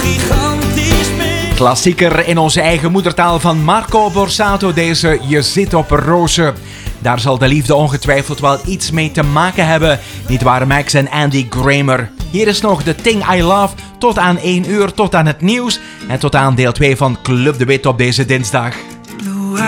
gigantisch mis. Klassieker in onze eigen moedertaal van Marco Borsato, deze Je zit op rozen. Daar zal de liefde ongetwijfeld wel iets mee te maken hebben. Niet waar, Max en Andy Grammer? Hier is nog The Thing I Love tot aan 1 uur, tot aan het nieuws en tot aan deel 2 van Club de Wit op deze dinsdag.